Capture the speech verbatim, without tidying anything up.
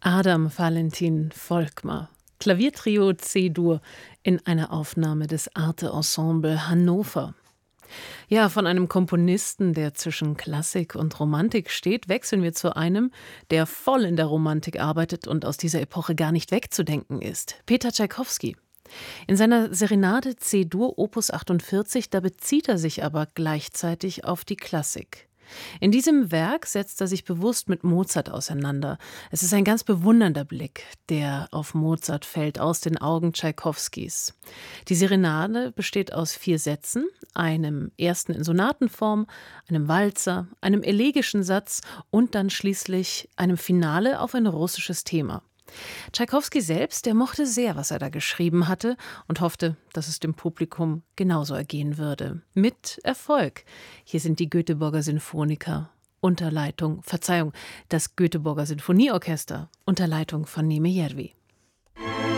Adam Valentin Volkmar, Klaviertrio C-Dur in einer Aufnahme des Arte Ensemble Hannover. Ja, von einem Komponisten, der zwischen Klassik und Romantik steht, wechseln wir zu einem, der voll in der Romantik arbeitet und aus dieser Epoche gar nicht wegzudenken ist: Peter Tschaikowski. In seiner Serenade C-Dur Opus achtundvierzig, da bezieht er sich aber gleichzeitig auf die Klassik. In diesem Werk setzt er sich bewusst mit Mozart auseinander. Es ist ein ganz bewundernder Blick, der auf Mozart fällt, aus den Augen Tschaikowskis. Die Serenade besteht aus vier Sätzen, einem ersten in Sonatenform, einem Walzer, einem elegischen Satz und dann schließlich einem Finale auf ein russisches Thema. Tschaikowski selbst, der mochte sehr, was er da geschrieben hatte und hoffte, dass es dem Publikum genauso ergehen würde. Mit Erfolg. Hier sind die Göteborger Sinfoniker unter Leitung, Verzeihung, das Göteborger Sinfonieorchester unter Leitung von Niemi Järvi.